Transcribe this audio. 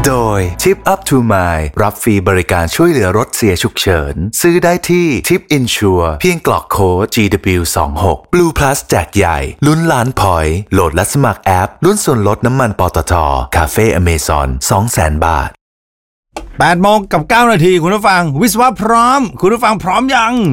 โดย Tip Up to Mile รับฟรีบริการช่วยเหลือรถเสียฉุกเฉินซื้อได้ที่ Tip Insure เพียงกรอกโค้ด GW26 Blue Plus แจกใหญ่ลุ้นล้านพอยต์โหลดและสมัครแอปลุ้นส่วนลดน้ำมันปตท. คาเฟ่อเมซอน 200,000 บาท 8:09 นาทีคุณผู้ฟังวิศวะพร้อมคุณผู้ฟังพร้อมยัง